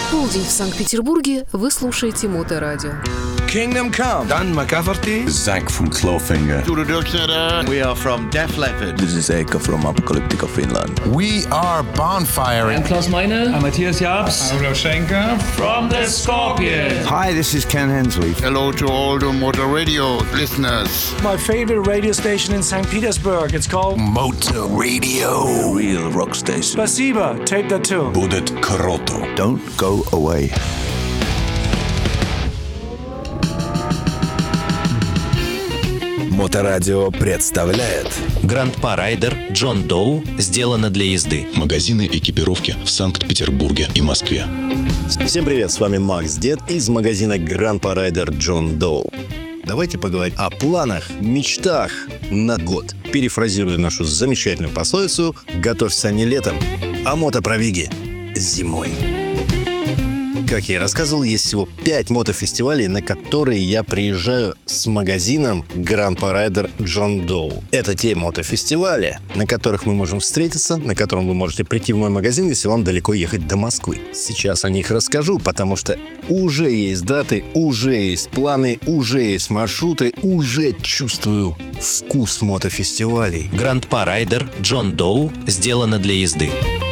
Полдень в Санкт-Петербурге. Вы слушаете Моторадио. Kingdom Come. Dan McCafferty. Zank from Clawfinger. We are from Def Leppard. This is Eka from Apocalyptica, Finland. We are Bonfire. I'm Klaus Meine. I'm Matthias Jabs. I'm Schenker. From the Scorpions. Hi, this is Ken Hensley. Hello to all the Motor Radio listeners. My favorite radio station in St. Petersburg. It's called Motor Radio. A real rock station. Spasiba. Take that too. Будет круто. Don't go away. Моторадио представляет Гранд-па Райдер Джон Доу сделано для езды. Магазины экипировки в Санкт-Петербурге и Москве. Всем привет, с вами Макс Дед из магазина Гранд-па Райдер Джон Доу. Давайте поговорим о планах, мечтах на год. Перефразируя нашу замечательную пословицу: готовься не летом, а мотопробеги зимой. Как я и рассказывал, есть всего 5 мотофестивалей, на которые я приезжаю с магазином Гранд-па Райдер Джон Доу. Это те мотофестивали, на которых мы можем встретиться, на котором вы можете прийти в мой магазин, если вам далеко ехать до Москвы. Сейчас о них расскажу, потому что уже есть даты, уже есть планы, уже есть маршруты, уже чувствую вкус мотофестивалей. Гранд-па Райдер Джон Доу сделано для езды.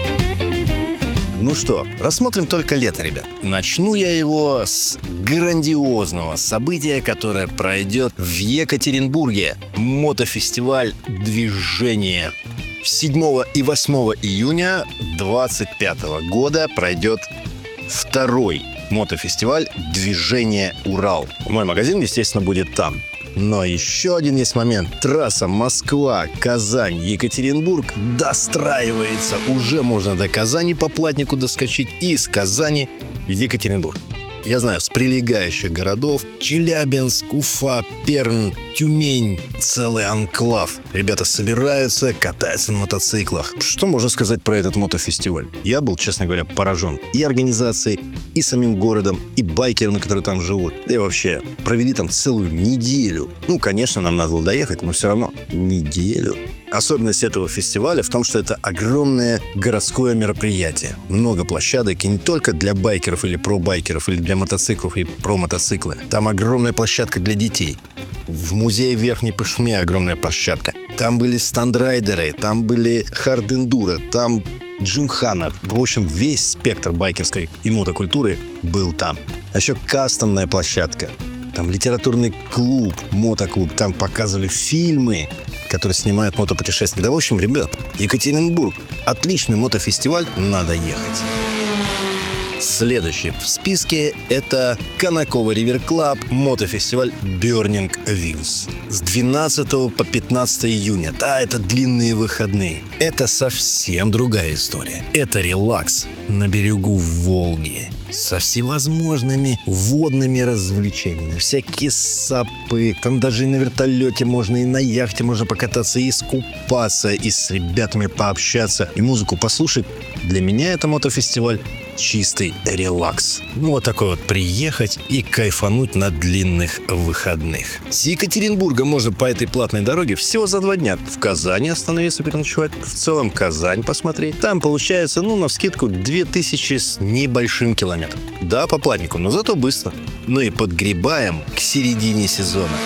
Ну что, рассмотрим только лето, ребят. Начну я его с грандиозного события, которое пройдет в Екатеринбурге. Мотофестиваль «Движение». 7 и 8 июня 2025 года пройдет второй мотофестиваль «Движение Урал». Мой магазин, естественно, будет там. Но еще один есть момент. Трасса Москва, Казань, Екатеринбург достраивается. Уже можно до Казани по платнику доскочить и из Казани в Екатеринбург. Я знаю, с прилегающих городов: Челябинск, Уфа, Пермь, Тюмень. Целый анклав. Ребята собираются, катаются на мотоциклах. Что можно сказать про этот мотофестиваль? Я был, честно говоря, поражен и организацией, и самим городом, и байкерами, которые там живут. И вообще, провели там целую неделю. Ну, конечно, нам надо было доехать, но все равно неделю. Особенность этого фестиваля в том, что это огромное городское мероприятие. Много площадок, и не только для байкеров или про-байкеров, или для мотоциклов и про-мотоциклы. Там огромная площадка для детей. В музее Верхней Пышме огромная площадка. Там были стандрайдеры, там были хард-эндуро, там джимхана. В общем, весь спектр байкерской и мотокультуры был там. А еще кастомная площадка. Там литературный клуб, мотоклуб. Там показывали фильмы, которые снимают мотопутешественники. Да, в общем, ребят, Екатеринбург. Отличный мотофестиваль, надо ехать. Следующий в списке — это Конаково Ривер Клаб, мотофестиваль Burning Wheels. С 12 по 15 июня. Да, это длинные выходные. Это совсем другая история. Это релакс на берегу Волги. Со всевозможными водными развлечениями. Всякие сапы. Там даже и на вертолете можно, и на яхте можно покататься, и искупаться, и с ребятами пообщаться, и музыку послушать. Для меня это мотофестиваль чистый релакс. Ну, вот такой вот приехать и кайфануть на длинных выходных. С Екатеринбурга можно по этой платной дороге всего за 2 дня в Казани остановиться, переночевать. В целом Казань посмотреть. Там получается, навскидку 2000 с небольшим километром. Да, по платнику, но зато быстро. Ну и подгребаем к середине сезона.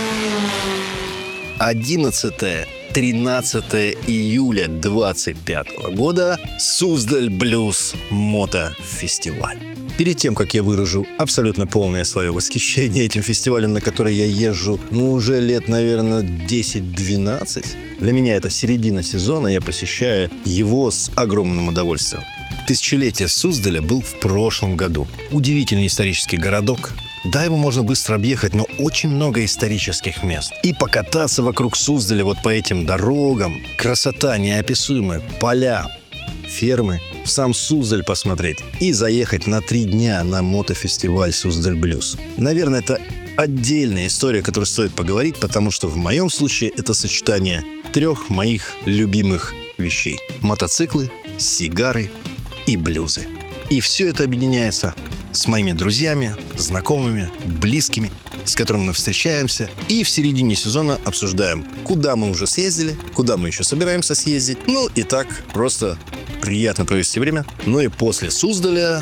11-13 июля 2025 года Суздаль Блюз Мотофестиваль. Перед тем, как я выражу абсолютно полное свое восхищение этим фестивалем, на который я езжу, уже лет, наверное, 10-12, для меня это середина сезона, я посещаю его с огромным удовольствием. Тысячелетие Суздаля был в прошлом году. Удивительный исторический городок. Да, его можно быстро объехать, но очень много исторических мест. И покататься вокруг Суздаля вот по этим дорогам. Красота неописуемая. Поля, фермы. В сам Суздаль посмотреть. И заехать на 3 дня на мотофестиваль Суздаль Блюз. Наверное, это отдельная история, о которой стоит поговорить, потому что в моем случае это сочетание 3 моих любимых вещей. Мотоциклы, сигары и блюзы. И все это объединяется с моими друзьями, знакомыми, близкими, с которыми мы встречаемся и в середине сезона обсуждаем, куда мы уже съездили, куда мы еще собираемся съездить. И так просто приятно провести время. И после Суздаля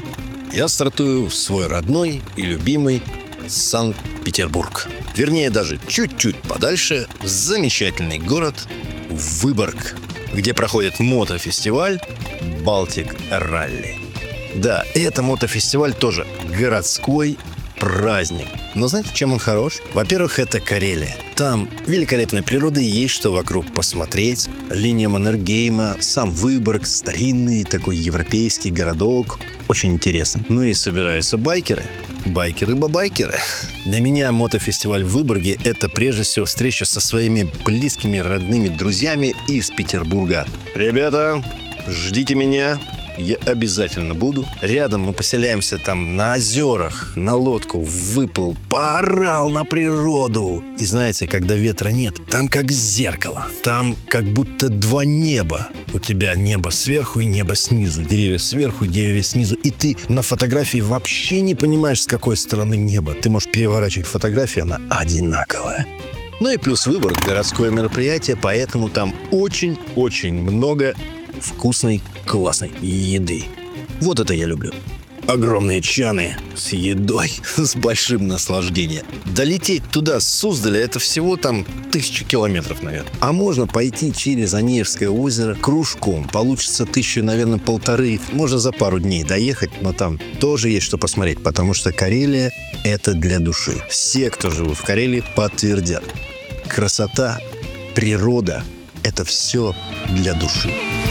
я стартую в свой родной и любимый Санкт-Петербург. Вернее, даже чуть-чуть подальше, в замечательный город Выборг, где проходит мотофестиваль «Балтик Ралли». Да, это мотофестиваль тоже городской праздник. Но знаете, чем он хорош? Во-первых, это Карелия. Там великолепная природа и есть что вокруг посмотреть. Линия Маннергейма, сам Выборг, старинный такой европейский городок. Очень интересно. Ну и собираются байкеры. Байкеры-бабайкеры. Для меня мотофестиваль в Выборге — это прежде всего встреча со своими близкими, родными друзьями из Петербурга. Ребята, ждите меня. Я обязательно буду. Рядом мы поселяемся там на озерах, на лодку, выплыл, поорал на природу. И знаете, когда ветра нет, там как зеркало. Там как будто два неба. У тебя небо сверху и небо снизу. Деревья сверху, деревья снизу. И ты на фотографии вообще не понимаешь, с какой стороны небо. Ты можешь переворачивать фотографию, она одинаковая. Ну и плюс Выборг — городское мероприятие, поэтому там очень-очень много вкусной, классной еды. Вот это я люблю. Огромные чаны с едой, с большим наслаждением. Долететь туда, с Суздаля, это всего там 1000 километров, наверное. А можно пойти через Анеевское озеро кружком. Получится 1000, наверное, 1,5. Можно за пару дней доехать, но там тоже есть что посмотреть, потому что Карелия — это для души. Все, кто живут в Карелии, подтвердят. Красота, природа — это все для души.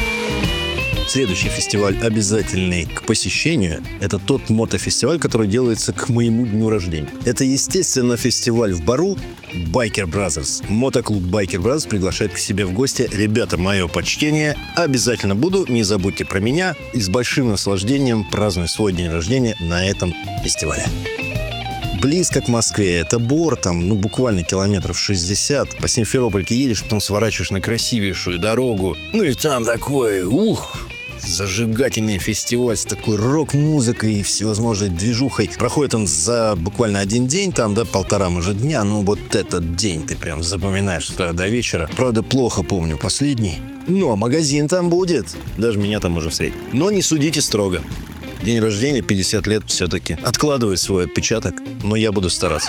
Следующий фестиваль, обязательный к посещению, это тот мотофестиваль, который делается к моему дню рождения. Это, естественно, фестиваль в Бару Biker Brothers. Мотоклуб Biker Brothers приглашает к себе в гости. Ребята, мое почтение. Обязательно буду, не забудьте про меня. И с большим наслаждением праздную свой день рождения на этом фестивале. Близко к Москве. Это Бор, там, буквально километров 60. По Симферопольке едешь, потом сворачиваешь на красивейшую дорогу. Ну и там такой, зажигательный фестиваль с такой рок-музыкой и всевозможной движухой. Проходит он за буквально один день, там, да, 1,5, может, дня. Ну, вот этот день ты прям запоминаешь до вечера. Правда, плохо помню последний. Ну, а магазин там будет. Даже меня там уже встретить. Но не судите строго. День рождения, 50 лет все-таки. Откладываю свой отпечаток, но я буду стараться.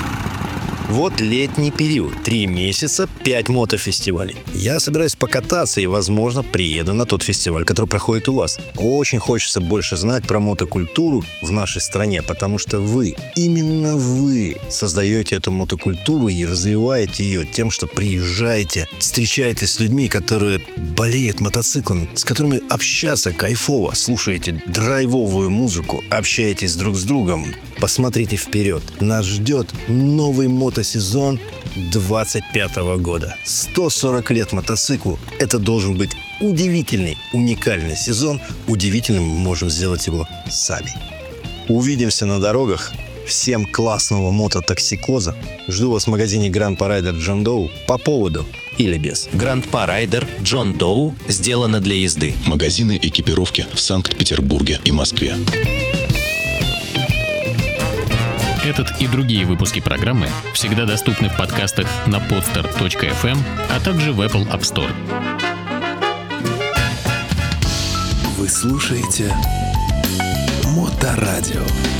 Вот летний период. 3 месяца, 5 мотофестивалей. Я собираюсь покататься и, возможно, приеду на тот фестиваль, который проходит у вас. Очень хочется больше знать про мотокультуру в нашей стране, потому что вы, именно вы, создаете эту мотокультуру и развиваете ее тем, что приезжаете, встречаетесь с людьми, которые болеют мотоциклами, с которыми общаться кайфово, слушаете драйвовую музыку, общаетесь друг с другом. Посмотрите вперед. Нас ждет новый мотосезон 25 года. 140 лет мотоциклу. Это должен быть удивительный, уникальный сезон. Удивительным мы можем сделать его сами. Увидимся на дорогах. Всем классного мототоксикоза. Жду вас в магазине Grand Rider John Doe по поводу или без. Grand Rider John Doe сделано для езды. Магазины экипировки в Санкт-Петербурге и Москве. Этот и другие выпуски программы всегда доступны в подкастах на podster.fm, а также в Apple App Store. Вы слушаете Моторадио.